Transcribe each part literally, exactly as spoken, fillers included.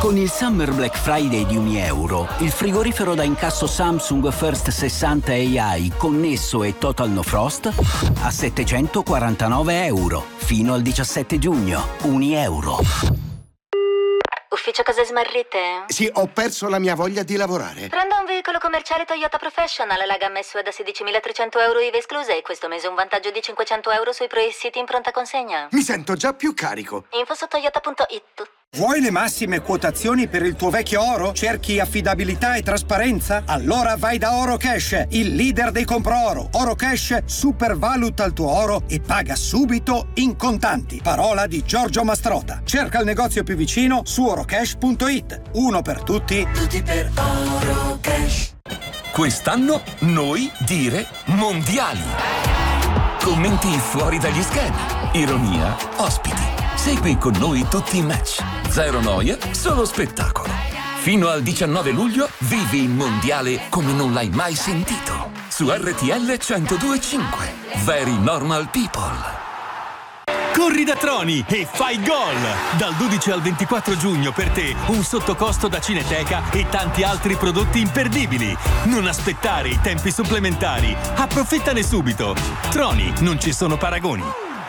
Con il Summer Black Friday di Unieuro, il frigorifero da incasso Samsung First sessanta A I connesso e Total No Frost a settecentoquarantanove euro fino al diciassette giugno. Unieuro. Ufficio case smarrite? Sì, ho perso la mia voglia di lavorare. Prendo un veicolo commerciale Toyota Professional, la gamma S U V da sedicimilatrecento euro I V A escluse e questo mese un vantaggio di cinquecento euro sui Pro-Siti in pronta consegna. Mi sento già più carico. Info su toyota punto it. Vuoi le massime quotazioni per il tuo vecchio oro? Cerchi affidabilità e trasparenza? Allora vai da Oro Cash, il leader dei compro oro. Oro Cash supervaluta il tuo oro e paga subito in contanti. Parola di Giorgio Mastrota. Cerca il negozio più vicino su orocash punto it. Uno per tutti, tutti per Oro Cash. Quest'anno noi dire mondiali. Commenti fuori dagli schemi. Ironia, ospiti. Segui con noi tutti i match. Zero noia, solo spettacolo. Fino al diciannove luglio vivi il mondiale come non l'hai mai sentito. Su R T L centodue e cinque. Very Normal People. Corri da Troni e fai gol! Dal dodici al ventiquattro giugno per te un sottocosto da Cineteca e tanti altri prodotti imperdibili. Non aspettare i tempi supplementari. Approfittane subito. Troni, non ci sono paragoni.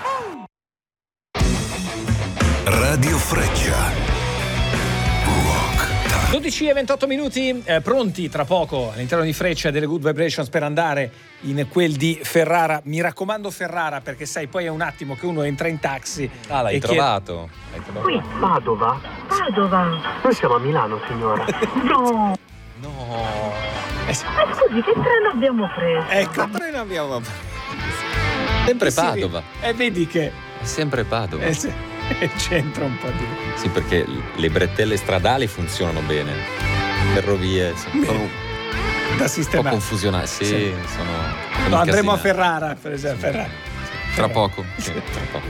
Radio Freccia. dodici e ventotto minuti, eh, pronti tra poco all'interno di Freccia delle Good Vibrations per andare in quel di Ferrara. Mi raccomando Ferrara, perché sai, poi è un attimo che uno entra in taxi. Ah, l'hai e trovato? Chiede... L'hai trovato? Qui, Padova. Padova. Noi siamo a Milano, signora. No. No. Eh, scusi, che treno abbiamo preso? Ecco, che treno abbiamo preso? Sempre sì, Padova. E eh, vedi che... È sempre Padova. Eh, sì. C'entra un po' di... Sì, perché le bretelle stradali funzionano bene. Ferrovie sono Bene. Da sistemare. un po' confusionali. Sì, sì. sono, No, sono andremo a incasinate. Ferrara, per esempio. Ferrara. Tra poco, sì, tra poco.